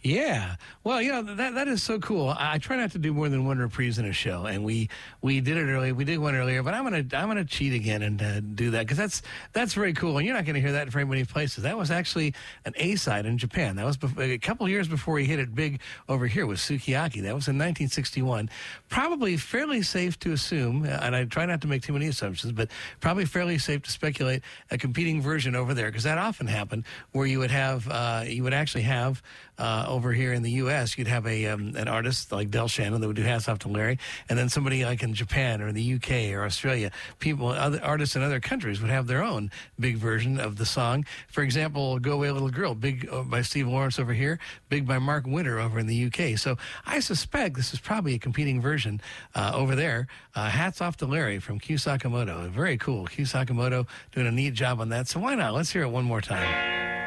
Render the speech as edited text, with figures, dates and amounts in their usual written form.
Yeah. Well, that is so cool. I try not to do more than one reprise in a show, and we did it earlier. We did one earlier, but I'm gonna cheat again and do that because that's very cool. And you're not going to hear that in very many places. That was actually an A-side in Japan. That was a couple years before he hit it big over here with Sukiyaki. That was in 1961. Probably fairly safe to assume, and I try not to make too many assumptions, but probably fairly safe to speculate a competing version over there, because that often happened where you would actually have over here in the U.S., you'd have an artist like Del Shannon that would do Hats Off to Larry, and then somebody like in Japan or the U.K. or Australia, other artists in other countries would have their own big version of the song. For example, Go Away Little Girl, big by Steve Lawrence over here, big by Mark Winter over in the U.K. So I suspect this is probably a competing version over there. Hats Off to Larry from Q Sakamoto. Very cool. Q Sakamoto doing a neat job on that. So why not? Let's hear it one more time.